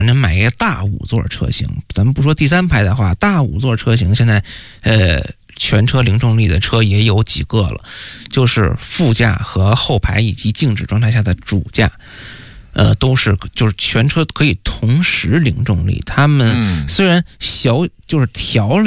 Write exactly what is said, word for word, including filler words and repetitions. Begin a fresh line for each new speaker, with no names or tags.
人买一个大五座车型，咱们不说第三排的话，大五座车型现在呃全车零重力的车也有几个了，就是副驾和后排以及静止状态下的主驾，呃，都是就是全车可以同时零重力。他们虽然小就是调了